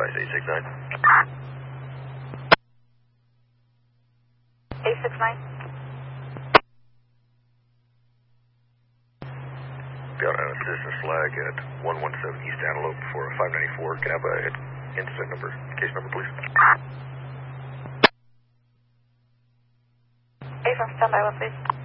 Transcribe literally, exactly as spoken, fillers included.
advise eight six nine. eight six nine. Got an assistance flag at one one seven East Antelope for five ninety-four. Can I have a incident number, case number, please? A from standby one, please.